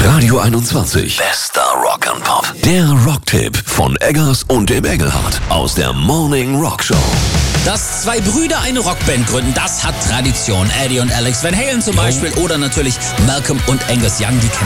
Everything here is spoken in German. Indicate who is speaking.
Speaker 1: Radio 21. Bester Rock and Pop. Der Rocktipp von Eggers und dem Engelhardt aus der Morning Rock Show.
Speaker 2: Dass zwei Brüder eine Rockband gründen, das hat Tradition. Eddie und Alex Van Halen zum Beispiel oder natürlich Malcolm und Angus Young, die kennen